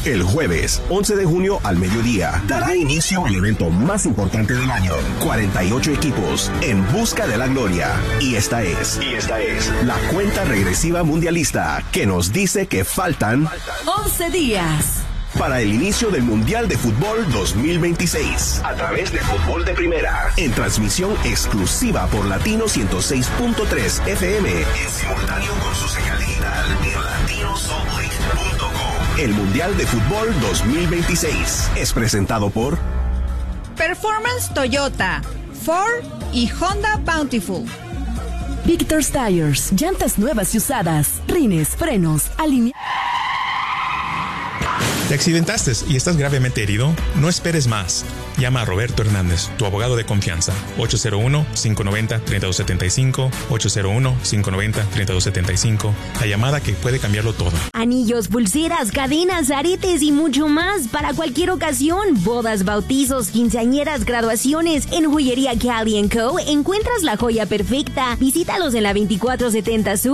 El jueves 11 de junio al mediodía dará inicio al evento más importante del año. 48 equipos en busca de la gloria. Y esta es la cuenta regresiva mundialista que nos dice que faltan 11 días para el inicio del Mundial de Fútbol 2026, a través de Fútbol de Primera, en transmisión exclusiva por Latino 106.3 FM, en simultáneo con su señal digital en latinosolid.com. El Mundial de Fútbol 2026 es presentado por Performance Toyota, Ford y Honda Bountiful. Victor's Tires, llantas nuevas y usadas, rines, frenos, alineación. ¿Te accidentaste y estás gravemente herido? No esperes más. Llama a Roberto Hernández, tu abogado de confianza. 801-590-3275, 801-590-3275. La llamada que puede cambiarlo todo. Anillos, pulseras, cadenas, aretes y mucho más para cualquier ocasión. Bodas, bautizos, quinceañeras, graduaciones. En Joyería Cali & Co. encuentras la joya perfecta. Visítalos en la 2470 Sur